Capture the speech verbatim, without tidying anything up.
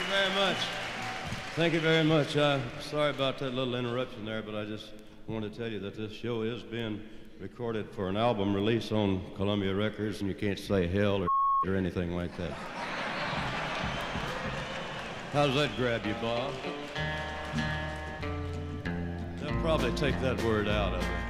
you very much. Thank you very much. Uh, sorry about that little interruption there, but I just wanted to tell you that this show is being recorded for an album release on Columbia Records, and you can't say hell or or anything like that. How does that grab you, Bob? They'll probably take that word out of it.